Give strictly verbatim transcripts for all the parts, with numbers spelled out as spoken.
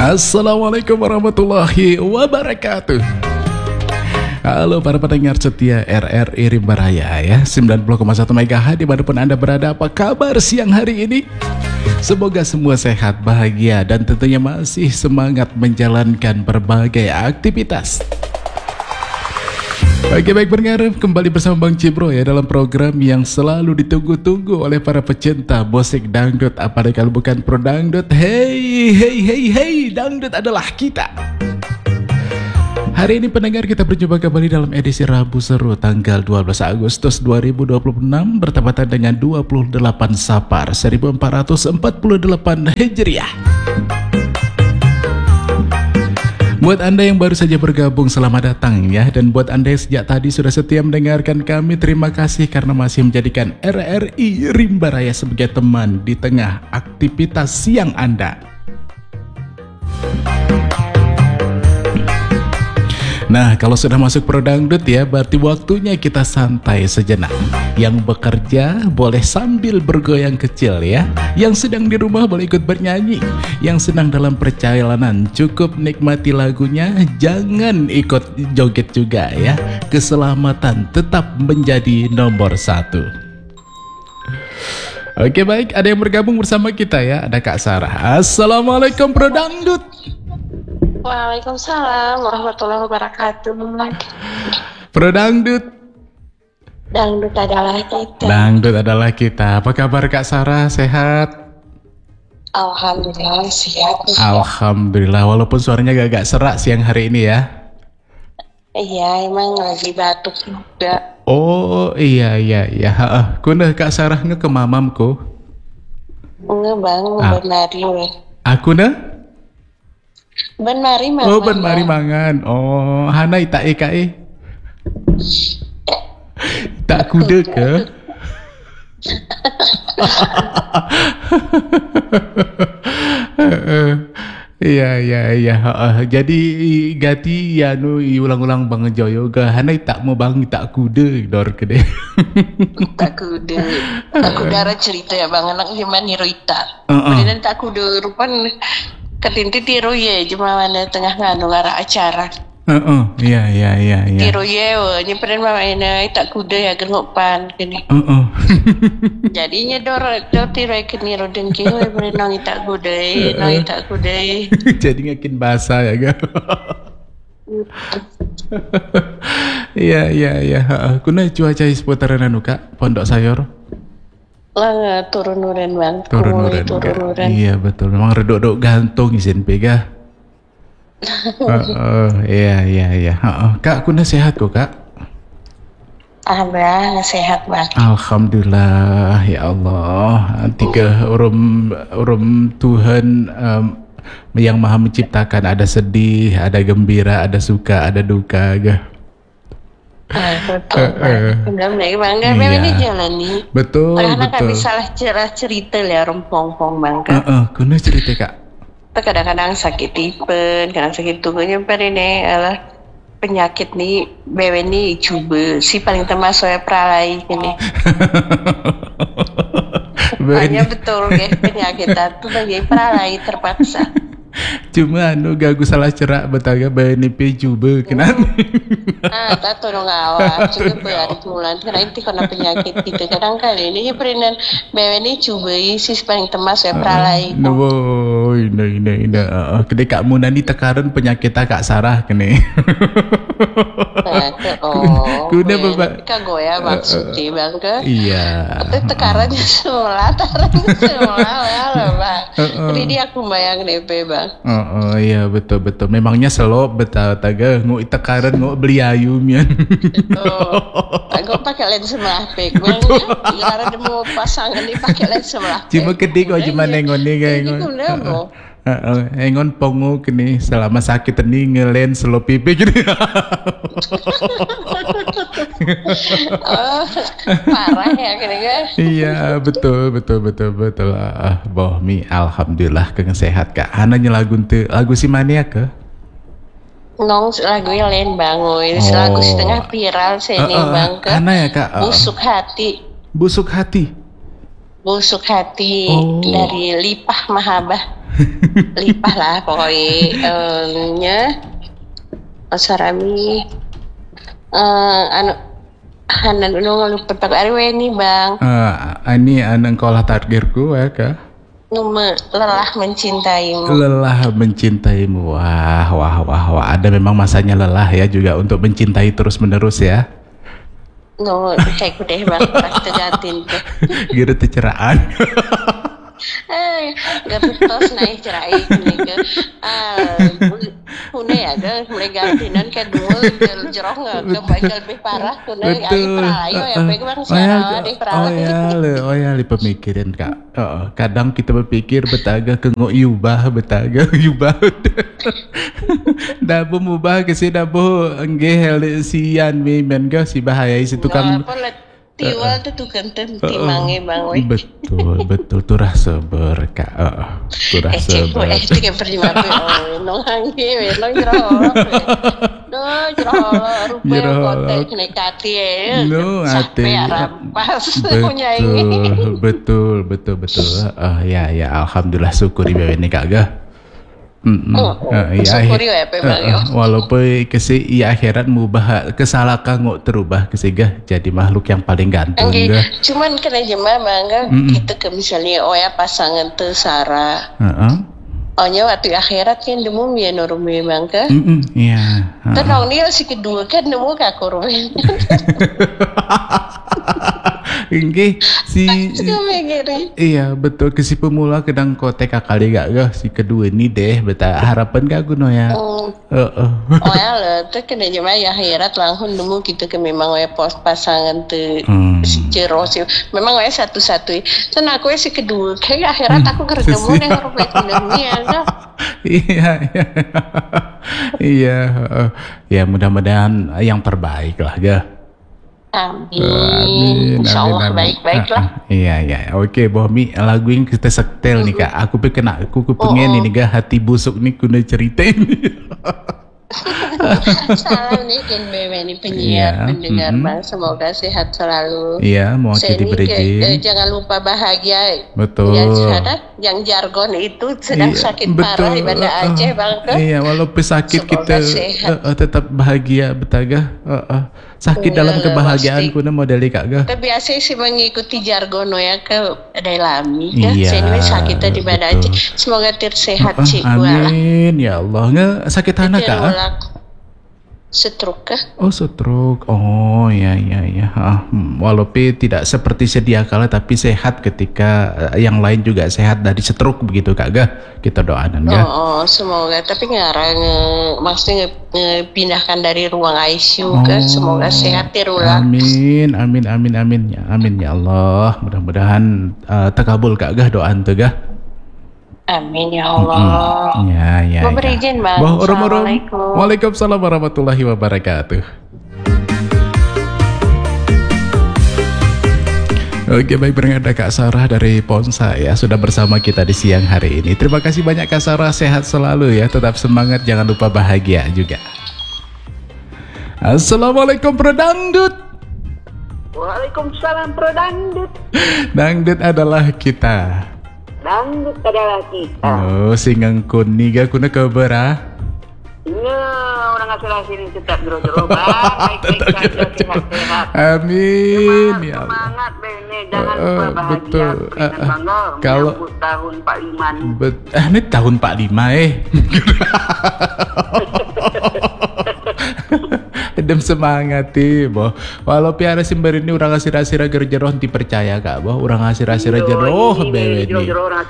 Assalamualaikum warahmatullahi wabarakatuh. Halo para pendengar setia R R I Rimba Raya ya, sembilan puluh koma satu megahertz dimanapun Anda berada. Apa kabar siang hari ini? Semoga semua sehat, bahagia, dan tentunya masih semangat menjalankan berbagai aktivitas. Oke, baik pendengar, kembali bersama Bang Cibro ya dalam program yang selalu ditunggu-tunggu oleh para pecinta musik dangdut. Apalagi kalau bukan pro dangdut, hey hey hey hey, dangdut adalah kita. Hari ini pendengar, kita berjumpa kembali dalam edisi Rabu Seru tanggal dua belas Agustus dua ribu dua puluh enam bertepatan dengan dua puluh delapan Safar seribu empat ratus empat puluh delapan Hijriah. Buat Anda yang baru saja bergabung, selamat datang ya. Dan buat Anda yang sejak tadi sudah setia mendengarkan kami, terima kasih karena masih menjadikan R R I Rimba Raya sebagai teman di tengah aktivitas siang Anda. Nah, kalau sudah masuk pro dangdut ya, berarti waktunya kita santai sejenak. Yang bekerja boleh sambil bergoyang kecil ya. Yang sedang di rumah boleh ikut bernyanyi. Yang sedang dalam perjalanan cukup nikmati lagunya, jangan ikut joget juga ya. Keselamatan tetap menjadi nomor satu. Oke, baik, ada yang bergabung bersama kita ya. Ada Kak Sarah. Assalamualaikum pro dangdut. Waalaikumsalam warahmatullahi wabarakatuh. Pro dangdut. Dangdut adalah kita. Dangdut adalah kita. Apa kabar Kak Sarah? Sehat? Alhamdulillah sehat. Alhamdulillah, walaupun suaranya agak serak siang hari ini ya. Iya, emang lagi batuk juga. Oh iya iya iya. Heeh. Kunah Kak Sarah nge ke mamamku. Enggak bang, ah. benari weh. Aku nah? Ben mari mangan. Oh, ben mari mangan. Oh, hana ita e ka e. Tak kuda ke? Iya iya iya. Jadi gati ya nu ulang-ulang bang joyo ga hana tak mau bang tak kuda dor ke deh. Tak kuda. Tak kuda cerita ya bang, anak zaman Hiroita. Kemudian tak kuda rupan ketinti tiru ye cuma mana tengah nganu arah acara. Heeh, uh, uh, iya iya iya iya. Tiru ye we nyimpen mama ini tak kuda ya gengopan gini. Heeh. Uh, uh. Jadinya dor dor tiru ke niru dengki we berenang tak kuda, nang tak kuda. Jadi ngakin bahasa ya ga. Iya iya iya, heeh. Kuna cuaca seputaran anu Kak, Pondok Sayor. Lah turun nuren bang, turun nuren, turun nuren. Iya betul, memang redok-redok gantung izin pega. uh, uh, iya iya iya. Uh, uh. Kak, kuna sehat kok Kak? Alhamdulillah sehat bang. Alhamdulillah ya Allah. Tiga urum urum Tuhan um, yang maha menciptakan, ada sedih, ada gembira, ada suka, ada duka ga. Ah, betul. Enggak baik bangga memang ini jalani. Betul, karena betul. kami salah cerah cerita lah rompong-pong bangga. Heeh, kuna cerita Kak. Kadang-kadang sakit tipen, kadang sakit tubuhnya pada ini adalah penyakit nih, bewe nih coba si paling termasuk ya pralai ini. Hanya betul ya penyakit itu bagi pralai terpaksa. Cuma anu gagu salah cerak betaga bani pe coba kenapa? Ah, tak tolong awak cukup hari bulan karena itu kena penyakit gitu. Kadang kali ini peringan bewe ini coba isi paling temas ya pralai. No, ini ini ini. Kedai Kak Muna ni tekaran penyakit Kak Sarah kene. Oh, kuda bapak. Kak goya maksudnya bang ke? Iya. Itu tekarannya semula, tekarannya semula lah bang. Jadi dia aku bayang D P bang. Oh, oh iya betul betul. Memangnya selo betal taga ngau tekaran ngau beli ayam ya. Oh, aku pakai lens sebelah pek bang. Karena dia mau pasangan dia pakai lens sebelah. Cuma kedik kau cuma nengon ni kan. Uh, engon pongo kini selama sakit ni ngelen selo pipi gini. Oh, parah ya kini kan. Iya betul betul betul betul. Ah, boh mi alhamdulillah keng sehat Kak. Hananya lagu te lagu si mania ke? Nong lagu yang lain bang, ini oh. Lagu setengah viral sini uh, uh, bang ke. Ana ya Kak. Uh, busuk hati. Busuk hati. Busuk hati oh. Dari Lipah Mahabah. Lipah lah pokoknya uh, sarami uh, anu hanan uno ngalupet aku arwe ni bang. Uh, ini anang kolah targetku ya kak. Nume lelah mencintaimu. Lelah mencintaimu. Wah, wah, wah, wah. Ada memang masanya lelah ya juga untuk mencintai terus menerus ya. No, kayak deh bang, pas tegatin tuh. Gitu terceraan. Eh, gak betos naik cerai ini ke. Ah, hune ya ke mulai gantinan kedua jerong nggak ke baik lebih parah hune air perayo ya baik bang siapa di perayo. Oh ya, le, oh ya, li pemikiran kak. Oh, kadang kita berpikir betaga kengok yubah betaga yubah. Dabu mubah ke si dabu enggeh sian memen ke si bahaya si tukang. Tiwal tuh tukang timange bang. Betul, betul tuh rasa berkak. Uh, tuh rasa ber. Eh, itu kayak percuma tuh. Nong hangge, nong jerok. No jerok. Rupa konten nekati ya. No ate. Rampas punya ini. Betul, betul, betul, betul. Oh ya, ya, alhamdulillah syukuri bewe ni kak ga. Mm oh, uh, ya, syukuri ya pe bang yo. Walaupun kesi iya akhirat mubah kesalah kanggo terubah kesiga jadi makhluk yang paling ganteng okay. Ga. Cuman kena jemaah bangga kita ke misalnya oh ya pasangan tesara. Heeh. Uh-uh. Ohnya waktu akhirat kan demu ya norme bangga. Heeh. Iya. Tenang dia si kedua kan demu ka korban. Oke, si iya betul ke si pemula kedang kotek kali gak gak si kedua ini deh beta harapan gak guno ya. Oh, uh, uh. Oh ya lah, tuh kena jemaah ya akhirat langsung nemu kita ke memang ya pos pasangan tuh hmm. si ceros memang ya satu-satu. Dan aku ya si kedua kayak akhirat aku ketemu yang rupet dunia gak. Iya iya iya ya mudah-mudahan yang terbaik lah gak. Amin. Amin. Insya Allah baik-baik lah. Iya iya. Oke, Bohmi lagu yang kita setel nih kak. Aku pengen aku kepengen oh, oh. ini gak hati busuk nih kuna cerita ini. Salam nih Ken Bebe nih penyiar, yeah. pendengar mm-hmm. bang. Semoga sehat selalu. Iya, mau jadi berjin. Eh, jangan lupa bahagia. Betul. Yang ada, yang jargon itu sedang iya, sakit betul. Parah di Banda Aceh bang. Ke? Iya, walaupun sakit semoga kita uh, uh, tetap bahagia betaga. Uh, uh. Sakit dalam kebahagiaan kuna model kak ga. Tapi biasa sih mengikuti jargon ya ke dalami ya. Iya, saya sakit di Banda Aceh. Semoga tersehat uh, uh, sih gua. Amin ya Allah. Nge sakit anak kak? Stroke kah? Oh stroke. Oh ya ya ya. Ah, walaupun tidak seperti sedia kala tapi sehat ketika uh, yang lain juga sehat dari stroke begitu kak ga. Kita doakan ga. Oh, oh semoga tapi ngarang maksudnya ngepindahkan dari ruang I C U oh, kan semoga sehat terulang. Amin amin amin amin ya amin ya Allah. Mudah-mudahan uh, takabul kak ga doaan tuh ga. Amin ya Allah. Mm-hmm. Ya ya. Mau berizin bang. Assalamualaikum. Waalaikumsalam warahmatullahi wabarakatuh. Oke baik, berada Kak Sarah dari Ponsa ya sudah bersama kita di siang hari ini. Terima kasih banyak Kak Sarah, sehat selalu ya, tetap semangat, jangan lupa bahagia juga. Assalamualaikum Bro Dangdut. Waalaikumsalam Bro Dangdut. Dangdut adalah kita. Dangdut adalah kita. Oh, singang kuni ga kuna kabar ah? Iya, orang asal sini tetap jero-jero bang. Baik-baik saja, sehat-sehat. Amin semangat, ya Allah. Semangat Bene, jangan lupa uh, bahagia. Betul. Uh, uh, bangga, kalau tahun empat puluh lima nih. Bet, eh, ini tahun empat puluh lima eh. Dem semangat ti, boh. Walau piara simber ini orang asira-asira gerjeroh dipercaya kak, boh. Orang asira-asira jeroh bewe ni.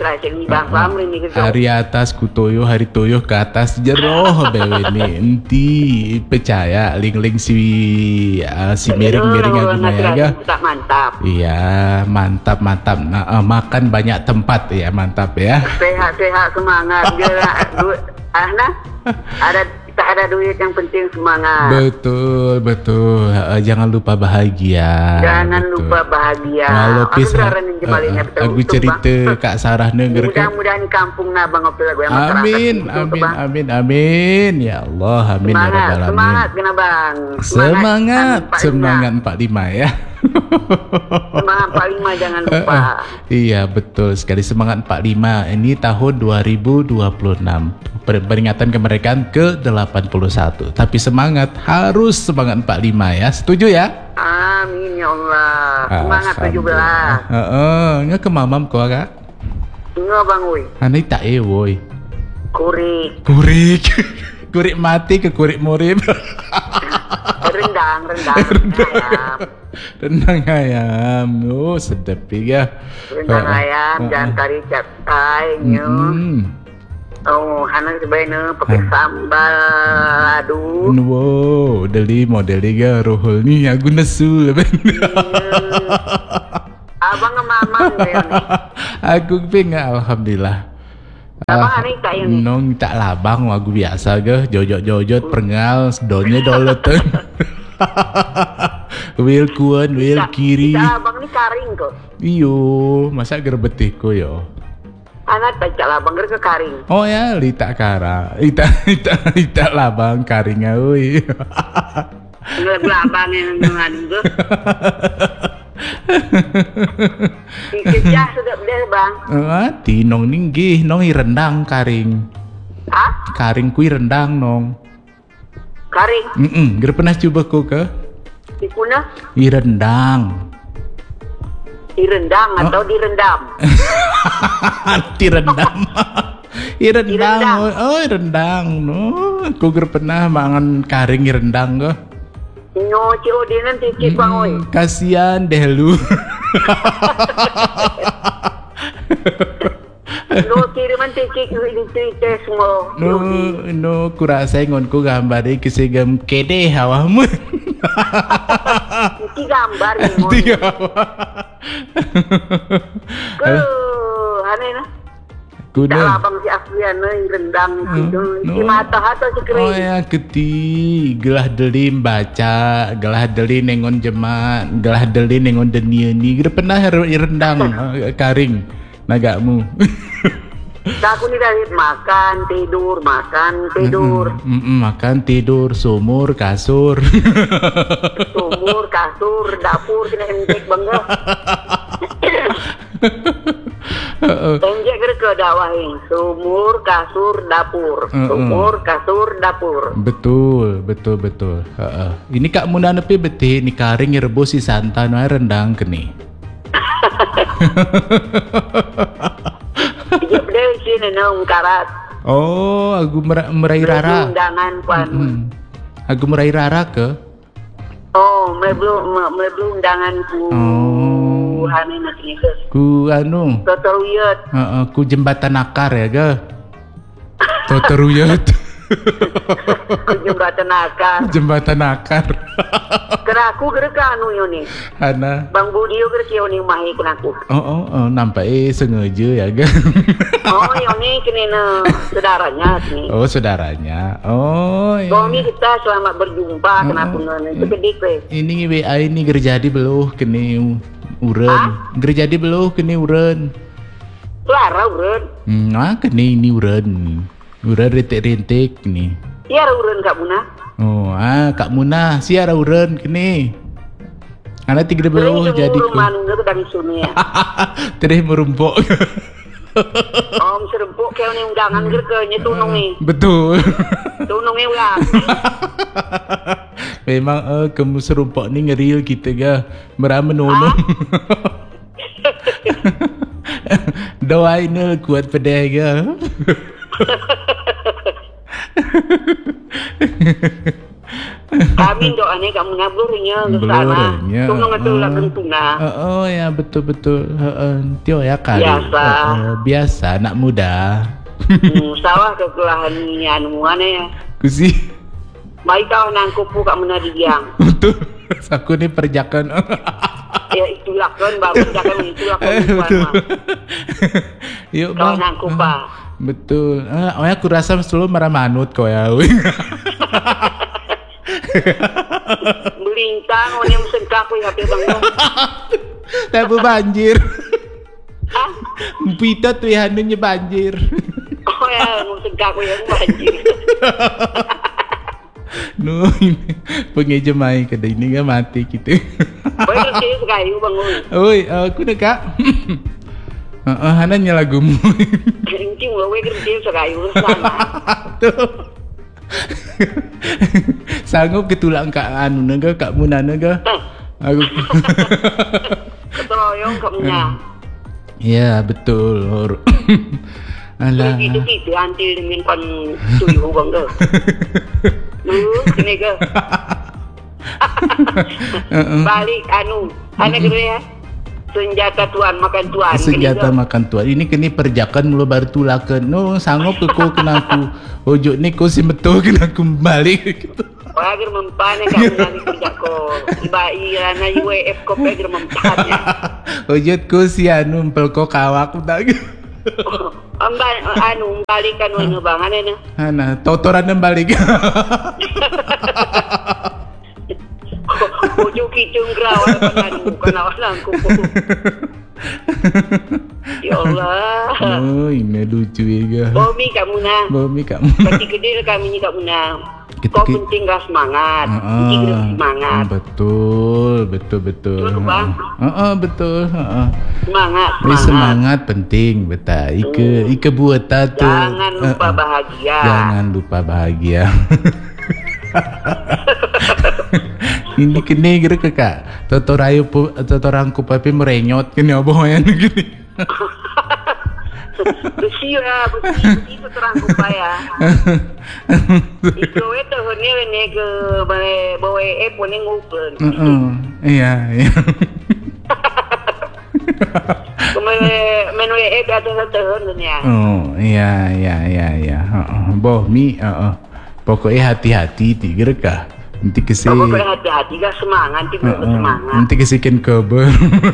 Hari atas kutoyo, hari toyo ke atas jeroh bewe ni. Enti percaya, ling-ling si uh, si miring-miring aku ya. Mantap. Iya, mantap mantap. Nah, uh, makan banyak tempat ya, mantap ya. Sehat-sehat semangat. Dia ah nah, ada tak ada duit, yang penting semangat. Betul, betul. Uh, jangan lupa bahagia. Jangan betul. lupa bahagia. Walau pisah, uh, uh, aku cerita Kak Sarah nenger kan. Mudah-mudahan di kampung Nabang Opel gue amin, amin, amin, amin. Ya Allah, amin semangat, ya Rabbal alamin. Semangat, kena bang. Semangat, semangat empat puluh lima ya. Semangat empat puluh lima jangan lupa. Iya betul sekali, semangat empat puluh lima. Ini tahun dua ribu dua puluh enam, peringatan kemerdekaan ke delapan puluh satu. Tapi semangat, harus semangat empat puluh lima ya. Setuju ya? Amin ya Allah. Semangat tujuh belas. Heeh, nggak ke mamam kau kak? Nggak bang woi. Aneh tak eh woi. Kurik. Kurik. Kurik mati ke kurik murim. Rendang, rendang, rendang ayam. Rendang ayam. Oh sedap ya. Rendang ayam, jangan kari catai nyu. Hmm. Oh, hana sebenarnya pakai sambal aduh. Wow, deli modeli ga rohol ni aku nesu. Abang mamang dia nih. Aku pengen alhamdulillah. Abang hari tak ini. Nong tak labang aku biasa ga jojot-jojot prengal donya doletan. Wil kuan, wil kiri. Abang ni karing kok. Iyo, masa gerbetiko yo. Anak tak labang ke karing. Oh ya, lita kara. Lita lita lita labang karing euy. Nggak labang yang nganu ke. Dikejah sudah deh bang. Ah, tinong ninggih, nong i rendang karing. Hah? Karing kui rendang nong. Karing? Mm ger pernah coba ko ke? Di kuna? I rendang. Direndang atau direndam? Di rendam. I rendang. Direndang. Oh, i rendang. No, ku ger pernah mangan karing i rendang ke? No, C O D nanti cik bang oi. Mm, kasihan deh lu. No, kiriman cik ini cerita semua. No, no, kurasa ngon ku gambari kesigam kede hawamu. Iki gambar ni mo. Tiga. Ke, aneh na. Tak Kuda. labang si Afrian ni rendang itu. no. Iki mata atau si Oh kering. ya keti gelah deli baca, gelah deli nengon jemaat, gelah deli nengon denia ni. Gede pernah i rendang eh, karing nagamu. Tak aku ni dari makan, tidur, makan, tidur. Mm, mm, makan tidur sumur kasur. Sumur, kasur, dapur, kena entek bangga. Enjek kira ke dawahin. Sumur, kasur, dapur. Mm-mm. Sumur, kasur, dapur. Betul, betul, betul. Heeh. Ini Kak Muna nepi beti ni karing rebus si santan wae rendang keni. Dia beli sini nong karat. Oh, aku mer- merai rara. Undangan pan. Hmm. Aku merai rara ke? Oh, meblu meblu undangan ku. Oh. Hani nanti ke. Ku anu, Totoruyut. heeh, ku jembatan akar ya ga? Totoruyut. Ku jembatan akar. Jembatan akar. Kena aku kira ke anu yo ni. Hana. Bang Budi yo kira kio ni mahi kena aku. Oh, oh, oh, nampak eh sengaja ya ga? Oh, yo ni kena na saudaranya ni. Oh, saudaranya. Oh, iya. Kau ni kita selamat berjumpa kena aku nana. Itu kedik we. Ini W A ini gerjadi beluh kini uren. Gerjadi beluh kini uren. Clara urun. Hmm, ah kini ini uren. Uren rintik-rintik nih. Iya urun Kak Buna. Oh, ah Kak Muna, siara uren kini. Anak tiga beluh jadi ku. Rumah nunggu dari sini ya. Terus merumpuk. Om serempuk kau ni undangan kira ke nyetunung ni. Betul. Tunung ni ulang. Memang eh kamu serumpuk ni ngeril kita ga. Merah menolong. Doain eh, kuat pedih ga. Kami doa ni kamu ngablurnya ke sana. Blurnya. Tunung itu Oh. lah kentuna. Oh, oh ya betul betul. Heeh, tio ya kali. Biasa. Heeh, biasa anak muda. Hmm, sawah kekelahan ni anu mana ya. Kusi. Baik kau nangkup pu Kak Muna di diang. Betul. Aku ni perjakan. Ya itulah kan baru jangan itulah kan. Eh, betul. Yuk Kau bang. nangkup Ah, pak. betul. Ah, oh ya aku rasa selalu marah manut kau ya. Melintang orang yang sengkak we hati bang. Tapi banjir. Ah, Pita tuh ya hanunya banjir. oh ya mau sengkak we yang banjir. No, ini pengejemai kedai ini kan mati kita. Boy kerja sekayu bang oi. Oi, aku nih kak. Heeh, hananya lagumu. Kencing lo, boy kerja sekayu sama. Tuh. Sanggup ketulang kak anu naga kak Muna naga. Aku. Keteroyong kamunya. Iya betul. Alah. Gitu gitu antil dengan pan tuyul bang tuh. Lu kene ke. Balik anu, ana gitu ya. Senjata tuan makan tuan. Senjata makan tuan. Ini kini perjakan mulu baru tulakan. No sanggup ke ko kenaku. Ojo ni ko si metu kenaku balik gitu. Agar mempane kamu nanti kerja ko. Iba irana U E F ko agar mempane. Ojo ko si anu empel ko kawak udah. Amba anu balikan anu bang ana na. Ana totoran balik. Ojo kicung grawa anu kenawalan ko. Ya Allah. Oh, ini lucu ya. Bomi kamu na. Bomi kamu. Pasti gede kami ni kamu na. Kau penting gak semangat, penting uh, semangat. Betul, betul, betul. Betul bang. Uh, uh, betul. Uh, uh. Semangat, semangat. Semangat penting, betul. Ike, hmm. ike buat tato. Jangan lupa uh, uh. bahagia. Jangan lupa bahagia. Ini kini kira kakak. Toto rayu, toto rangku papi merenyot kini obohan gini. Besi ya, besi itu terang kupaya. Itu itu hanya hanya ke bawa eh punya ngupen. Iya iya. Kemudian menu eh ada satu ya. Oh iya iya iya iya. Boh mi, pokoknya hati-hati tiga kah. Nanti kesi. Pokoknya hati-hati gak semangat, tiga semangat. Nanti kesikin kabar.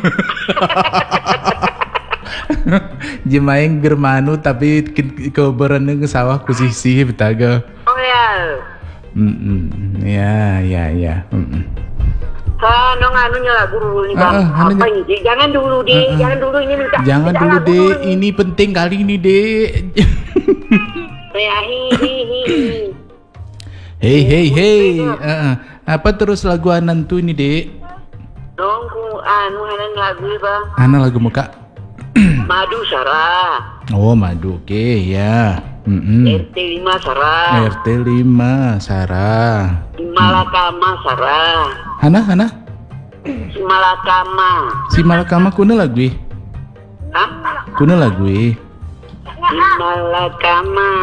Jemaing germanu tapi keberan ke sawah kusisi betaga. Oh ya. Mm ya ya ya. Mm Ah, nong anu nyala guru nih bang. Uh, Apa ini? Dek? Jangan dulu deh, uh, uh. jangan dulu ini minta. Jangan dulu deh, ini penting kali ini deh. Ya hi hi hi. Hei hei hei. Uh, apa terus lagu anan tuh ini dek? Dong ku anu anan lagu bang. Anan lagu muka. Madu Sarah. Oh madu, oke okay, ya. Mm-hmm. R T lima Sarah. R T lima Sarah. Simalakama Sarah. Hana Hana. Simalakama. Simalakama kuna lagu. Hah? Kuna lagu. Simalakama.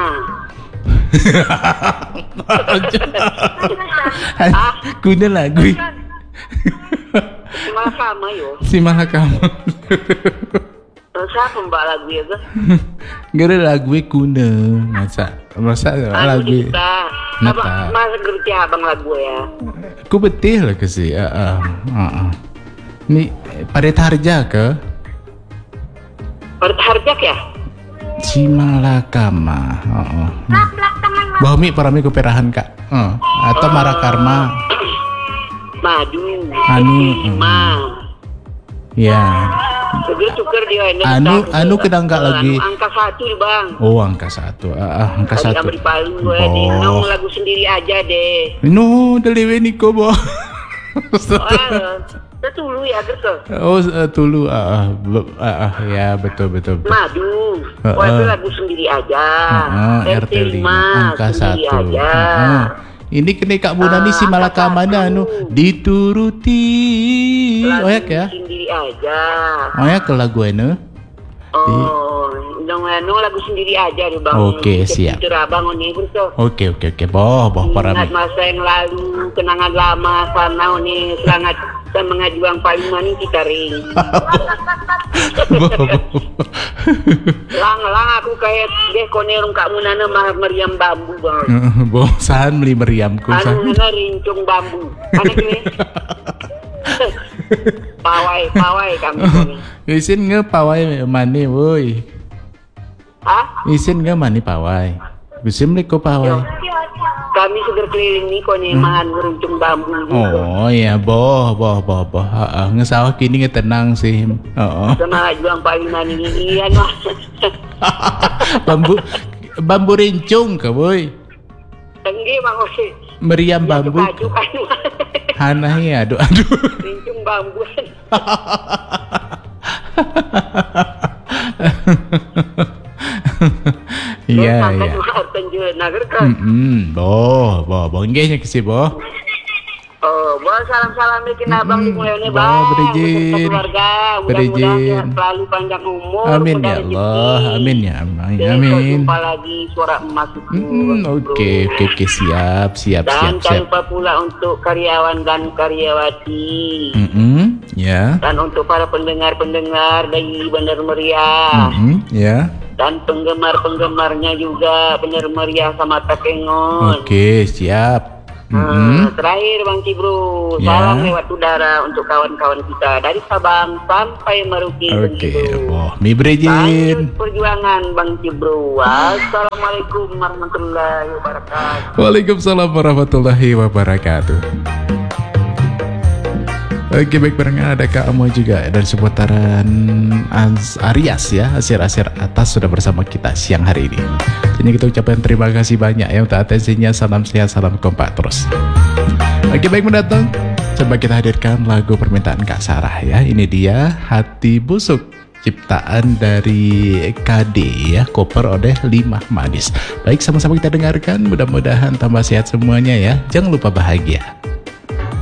Ah, kuna lagu. Simalakama yo. Simalakama. Siapa mbak lagu ya ke? Gak ada lagu kuna, masa masa lagu. Nata. Masa gerti abang lagu ya? Ku betul lah kesih. Ah ah. Ni Parit Harja ke? Parit Harja ya? Simalakama. Oh. Bahmi parami ku perahan kak. Oh. Atau Marakarma. Madu. Anu. Ya. Dia tukar dia anu anu kedang gak lagi anu, angka satu bang. Oh angka satu ah angka tadi satu di Palu gue oh. Di nong lagu sendiri aja deh no dalewe niko boh oh tulu ya gitu oh uh, tulu ah uh, uh, uh, ya betul betul, betul. Madu uh, uh. oh itu lagu sendiri aja uh, uh, R T lima angka satu aja. Uh, uh. Ini kena Kak Bunda nih si Malakamana anu dituruti. Lagu oyak ya. Sendiri aja. Oyak ke lagu anu. Oh, dong anu lagu sendiri aja nih bang. Oke siap. Abang ini betul. Oke oke oke boh boh para. Ingat masa yang lalu kenangan lama sana nih sangat semangat juang paling manis kita ring. Lang lang aku kayak deh konerung Kak Munana mah meriam bambu bang. Bosan beli meriamku. Anu nana rincung bambu. Mana kini? Pawai pawai kami ini. Isin nge pawai mani woi. Hah? Isin nge mani pawai. Isin beli ko pawai. Kami sudah keliling nih kone hmm. mahan rincung bambu. Oh iya boh boh boh boh. Uh, ngesawah kini ngetenang sih. Oh. Semangat juang paling manis iya mah. Bambu bambu rincung ke boy. Tinggi bang Osi. Meriam bambu. Hanah ya aduh aduh. Rincung bambu. Iya, iya. Hmm. Boh, boh, boh, enggaknya kesi boh. Oh, boh, salam-salam bikin abang di mulai ini, Boh, bang. berizin. Keluarga, Berizin. mudah-mudahan sehat selalu panjang umur. Amin mudah ya rezeki. Allah, amin ya amin. Besok Amin. jumpa lagi suara emas itu. Hmm, Oke, oke, oke, siap, siap, Dan siap, jangan siap. lupa pula untuk karyawan dan karyawati. Mm-mm, ya. Dan untuk para pendengar-pendengar dari Benar Meriah. Mm-mm, ya. Dan penggemar-penggemarnya juga Benar Meriah sama Takengon. Oke, siap. Nah, Mm-mm. terakhir Bang Cibru, Ya. salam lewat udara untuk kawan-kawan kita dari Sabang sampai Merauke. Bang Oke, Cibru. boh, mi berizin. Lanjut perjuangan Bang Cibru. Wassalamualaikum warahmatullahi wabarakatuh. Waalaikumsalam warahmatullahi wabarakatuh. Oke, baik barengan ada Kak Amo juga dari seputaran Az- Arias ya, asir-asir atas sudah bersama kita siang hari ini. Jadi kita ucapkan terima kasih banyak ya untuk atensinya, salam sehat, salam kompak terus. Oke, baik mendatang, coba kita hadirkan lagu permintaan Kak Sarah ya. Ini dia Hati Busuk, ciptaan dari K D ya, cover oleh Limah Manis. Baik, sama-sama kita dengarkan, mudah-mudahan tambah sehat semuanya ya. Jangan lupa bahagia.